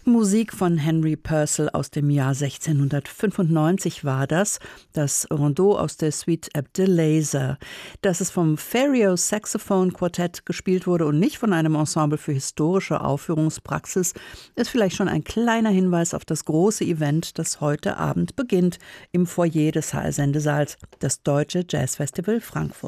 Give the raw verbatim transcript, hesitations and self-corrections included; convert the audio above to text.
Musik von Henry Purcell aus dem Jahr sechzehnhundertfünfundneunzig war das, das Rondeau aus der Suite Abdelaser. Dass es vom Faireo Saxophone Quartett gespielt wurde und nicht von einem Ensemble für historische Aufführungspraxis, ist vielleicht schon ein kleiner Hinweis auf das große Event, das heute Abend beginnt im Foyer des H R Sendesaals, das Deutsche Jazzfestival Frankfurt.